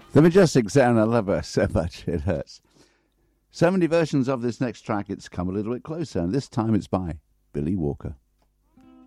The Majestic Sound, I love her so much, it hurts. So many versions of this next track, it's come a little bit closer, and this time it's by Billy Walker.